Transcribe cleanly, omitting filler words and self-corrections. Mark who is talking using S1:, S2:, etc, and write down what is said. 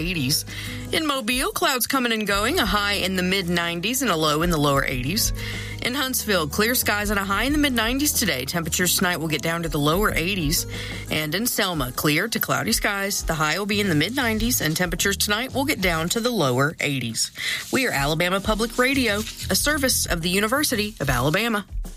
S1: 80s. In Mobile, clouds coming and going, a high in the mid-90s and a low in the lower 80s. In Huntsville, clear skies and a high in the mid-90s today. Temperatures tonight will get down to the lower 80s. And in Selma, clear to cloudy skies. The high will be in the mid-90s, and temperatures tonight will get down to the lower 80s. We are Alabama Public Radio, a service of the University of Alabama.